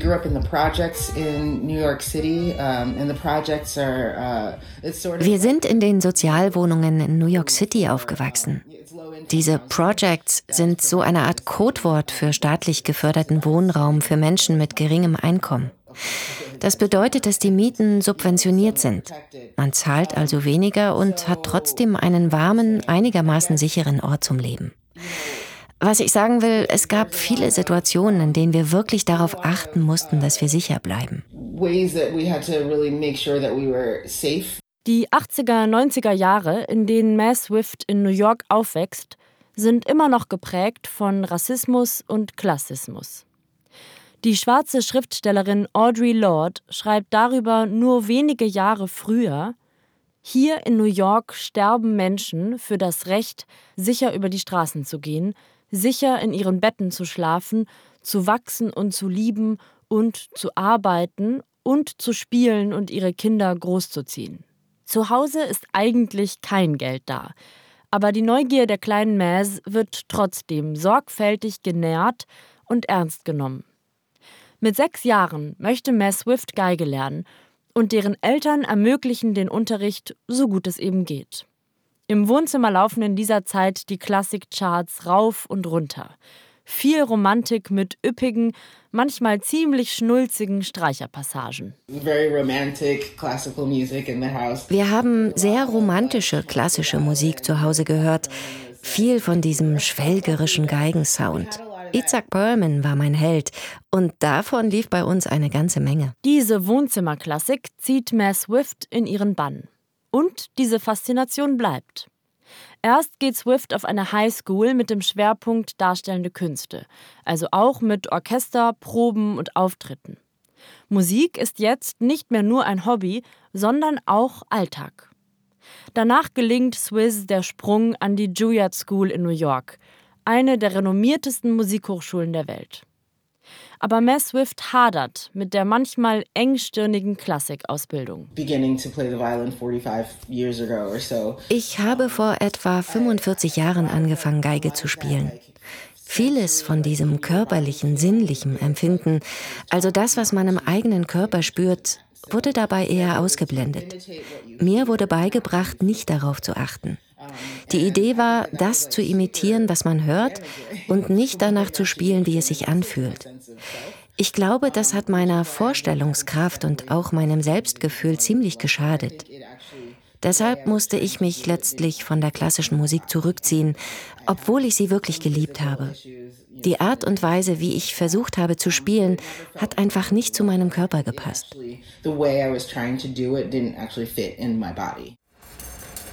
grew up in the projects in New York City, and the projects are it's sort of. Wir sind in den Sozialwohnungen in New York City aufgewachsen. Diese Projects sind so eine Art Codewort für staatlich geförderten Wohnraum für Menschen mit geringem Einkommen. Das bedeutet, dass die Mieten subventioniert sind. Man zahlt also weniger und hat trotzdem einen warmen, einigermaßen sicheren Ort zum Leben. Was ich sagen will, es gab viele Situationen, in denen wir wirklich darauf achten mussten, dass wir sicher bleiben. Die 80er, 90er Jahre, in denen Mass Swift in New York aufwächst, sind immer noch geprägt von Rassismus und Klassismus. Die schwarze Schriftstellerin Audre Lorde schreibt darüber nur wenige Jahre früher: Hier in New York sterben Menschen für das Recht, sicher über die Straßen zu gehen, sicher in ihren Betten zu schlafen, zu wachsen und zu lieben und zu arbeiten und zu spielen und ihre Kinder großzuziehen. Zu Hause ist eigentlich kein Geld da, aber die Neugier der kleinen Maz wird trotzdem sorgfältig genährt und ernst genommen. Mit 6 Jahren möchte Mass Swift Geige lernen und deren Eltern ermöglichen den Unterricht, so gut es eben geht. Im Wohnzimmer laufen in dieser Zeit die Klassikcharts rauf und runter. Viel Romantik mit üppigen, manchmal ziemlich schnulzigen Streicherpassagen. Wir haben sehr romantische klassische Musik zu Hause gehört. Viel von diesem schwelgerischen Geigensound. Itzhak Perlman war mein Held und davon lief bei uns eine ganze Menge. Diese Wohnzimmerklassik zieht Mass Swift in ihren Bann. Und diese Faszination bleibt. Erst geht Swift auf eine Highschool mit dem Schwerpunkt Darstellende Künste, also auch mit Orchester, Proben und Auftritten. Musik ist jetzt nicht mehr nur ein Hobby, sondern auch Alltag. Danach gelingt Swizz der Sprung an die Juilliard School in New York, eine der renommiertesten Musikhochschulen der Welt. Aber Mass Swift hadert mit der manchmal engstirnigen Klassikausbildung. Ich habe vor etwa 45 Jahren angefangen, Geige zu spielen. Vieles von diesem körperlichen, sinnlichen Empfinden, also das, was man im eigenen Körper spürt, wurde dabei eher ausgeblendet. Mir wurde beigebracht, nicht darauf zu achten. Die Idee war, das zu imitieren, was man hört, und nicht danach zu spielen, wie es sich anfühlt. Ich glaube, das hat meiner Vorstellungskraft und auch meinem Selbstgefühl ziemlich geschadet. Deshalb musste ich mich letztlich von der klassischen Musik zurückziehen, obwohl ich sie wirklich geliebt habe. Die Art und Weise, wie ich versucht habe zu spielen, hat einfach nicht zu meinem Körper gepasst.